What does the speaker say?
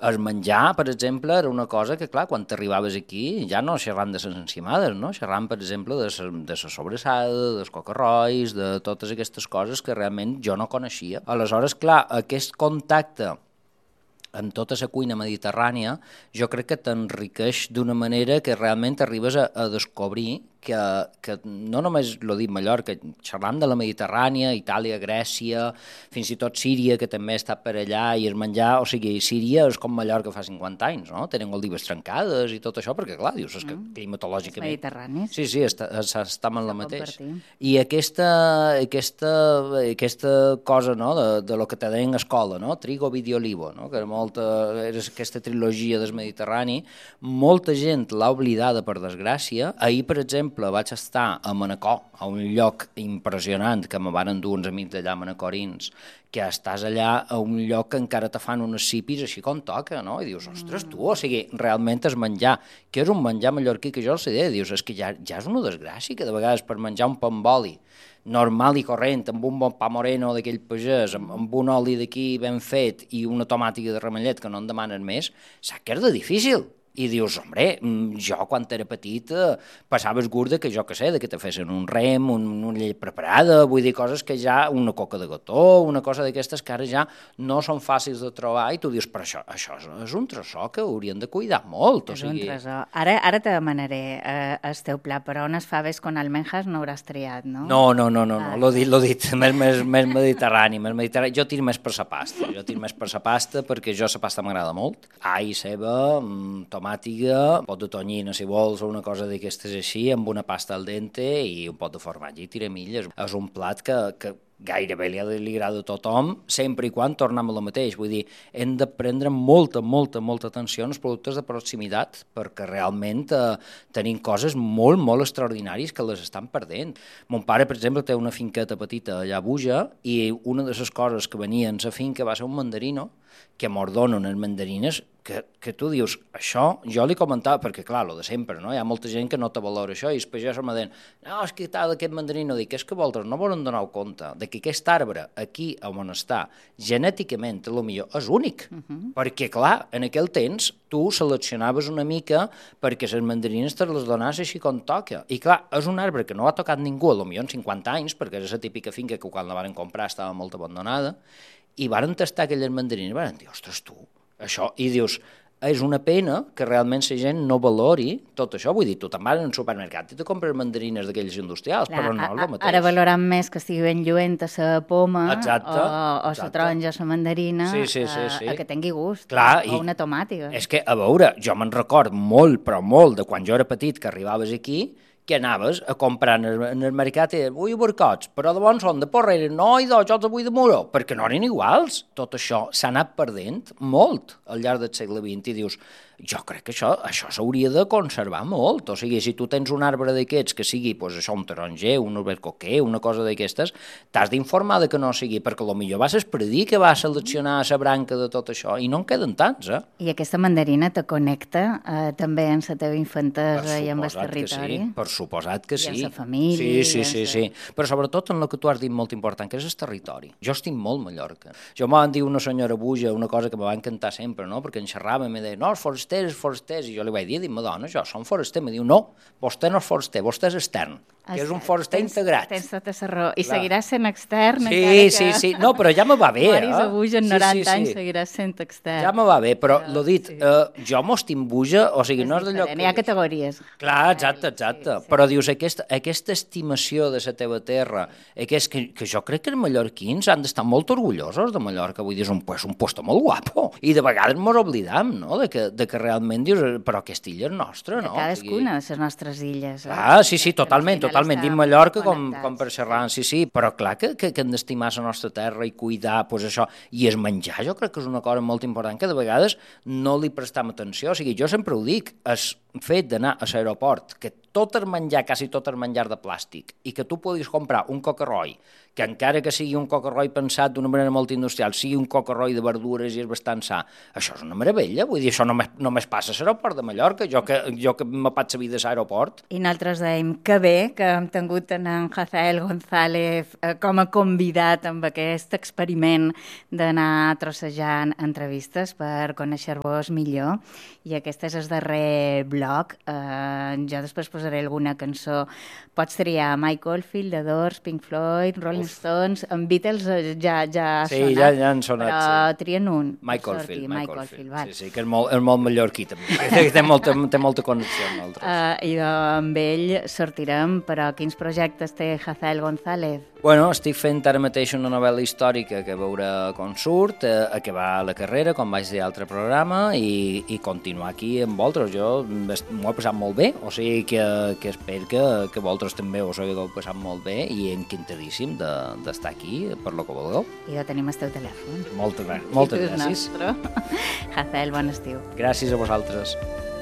El menjar, per exemple, era una cosa que, clar, quan t'arribaves aquí, ja no xerrant de les encimades, no? Xerrant, per exemple, de la sobrassada, dels cocarrois, de totes aquestes coses que realment jo no coneixia. Aleshores, clar, aquest contacte en tota la cuina mediterrània, jo crec que t'enriqueix d'una manera que realment arribes a descobrir que no només l'ho dit Mallorca, xerram de la Mediterrània, Itàlia, Grècia, fins i tot Síria, que també ha estat per allà, i el menjar, o sigui, Síria és com Mallorca fa 50 anys, no? Tenen olives trencades i tot això, perquè clar, dius, és que climatològicament... Els mediterranis. Sí, estem en la mateix. Compartim. I aquesta cosa, no?, de lo que te deien a escola, no?, Trigo, Vidi, Olivo, no?, que era aquesta trilogia del Mediterrani, molta gent l'ha oblidada, per desgràcia. Ahir, per exemple, vaig estar a Manacor, a un lloc impressionant, que me van endur uns amics d'allà manacorins, que estàs allà a un lloc que encara te fan unes cipis així com toca, no? I dius, ostres, tu, o sigui, realment és menjar, que és un menjar mallorquí que jo el sé, dius, és que ja és una desgràcia, que de vegades per menjar un pa amb oli normal i corrent, amb un bon pa moreno d'aquell pagès, amb un oli d'aquí ben fet i una tomàtica de ramellet que no en demanen més, sap que és de difícil. I dius, hombre, jo quan era petit passaves gurda que jo que sé, que te fessin un rem, una llet preparada, vull dir, coses que ja, una coca de gató, una cosa d'aquestes que ara ja no són fàcils de trobar i tu dius, però això és un tresor que haurien de cuidar molt. És un tresor. Ara te demanaré el teu pla, però unes faves con almenjas no hauràs triat, no? No, l'ho dit, més mediterrani, Jo tiro més per la pasta, perquè jo la pasta m'agrada molt. All, ceba, tomàtiga, un pot de tonyina, si vols, o una cosa d'aquestes així, amb una pasta al dente i un pot de formatge i tiramilles. És un plat que gairebé li agrada a tothom, sempre i quan tornem a la mateix. Vull dir, hem de prendre molta atenció als productes de proximitat, perquè realment tenim coses molt, molt extraordinàries que les estan perdent. Mon pare, per exemple, té una finqueta petita allà a Buja, i una de les coses que venia en la finca va ser un mandarino, que mos donen unes mandarines que tu dius, això, jo li comentava, perquè clar, lo de sempre, no? Hi ha molta gent que no te valora això, i els pagesos me deien, no, és que tal d'aquest mandarino, dic, és que vosaltres no volen donar compte de que aquest arbre, aquí on està, genèticament, potser és únic, perquè clar, en aquell temps tu seleccionaves una mica perquè les mandarines te les donàs així com toca, i clar, és un arbre que no ha tocat ningú, potser en 50 anys, perquè és la típica finca que quan la van comprar estava molt abandonada, i varen tastar aquelles mandarines i varen dir, ostres, tu, això, i dius, és una pena que realment la gent no valori tot això. Vull dir, tu te'n vas al supermercat i te compres mandarines d'aquelles industrials, clar, però no és el mateix. Ara valoram més que estigui ben lluenta la poma o la taronja, la mandarina, a que tingui gust, clar, o una tomàtica. És que, a veure, jo me'n record molt, però molt, de quan jo era petit, que arribaves aquí, que anaves a comprar en el mercat i vull borcots, però de bons són de porrera, no, i jo els vull de muro, perquè no eren iguals. Tot això s'ha anat perdent molt al llarg del segle XX i dius, jo crec que això s'hauria de conservar molt. O sigui, si tu tens un arbre d'aquests que sigui, doncs això, un taronger, un albercoquer, una cosa d'aquestes, t'has d'informar que no sigui, perquè potser vas espredir que vas seleccionar la branca de tot això, i no en queden tants, I aquesta mandarina te connecta també amb la teva infantesa i amb el territori? Per suposat que sí. I amb la família. Sí. Però sobretot en el que tu has dit molt important, que és el territori. Jo estic molt a Mallorca. Jo m'ho van dir una senyora Buja, una cosa que me va encantar sempre, no? Perquè en xerrava i em deia, no, els forasters, i jo li vaig dir, dona, jo som foraster, me diu, no, vostè no és foraster, vostè és extern, que és un foraster integrat. Tens tota la raó, i seguiràs sent extern, Sí, no, però ja me va bé, Moris a Buja en 90 anys seguiràs sent extern. Ja me va bé, però l'ho dit, jo m'estim Buja, o sigui, no és d'allò que... Hi ha categories. Clar, exacte, però dius, aquesta estimació de la teva terra, que jo crec que els mallorquins han d'estar molt orgullosos de Mallorca, vull dir, és un puesto molt guapo, i de vegades mos oblidam, no?, de que realment dius, però aquesta illa és nostra, no? De cadascuna de les nostres illes. Sí, totalment, dic Mallorca com per xerrar, sí, però clar que hem d'estimar la nostra terra i cuidar, doncs això, i es menjar jo crec que és una cosa molt important que de vegades no li prestam atenció, o sigui, jo sempre ho dic, el fet d'anar a l'aeroport, que quasi tot el menjar de plàstic, i que tu puguis comprar un cocarroi que encara que sigui un coca-roi pensat d'una manera molt industrial, sigui un coca-roi de verdures i és bastant sa, això és una meravella, vull dir, això només passa a l'aeroport de Mallorca, jo que me passo la vida a l'aeroport. I nosaltres dèiem que bé que hem tingut en Hazael González com a convidat amb aquest experiment d'anar trossejant entrevistes per conèixer-vos millor, i aquest és el darrer bloc. Jo després posaré alguna cançó. Pots triar Mike Oldfield, The Doors, Pink Floyd, Rolling Stones, en Beatles ja ha sonat. Sí, ja han sonat, però trien un. Mike Oldfield, sí, que és molt mallorquí també, té molta connexió amb nosaltres. I amb ell sortirem, però quins projectes té Hazael González? Bueno, estic fent ara mateix una novel·la històrica que veurà com surt, acabar la carrera, com vaig dir a l'altre programa, i continuar aquí amb vosaltres. Jo m'ho he passat molt bé, o sigui que espero que vosaltres també us hagueu passat molt bé i encantadíssim d'estar aquí per lo que vulgueu. I ja tenim el teu telèfon. Moltes gràcies. Hazael, bon estiu. Gràcies a vosaltres.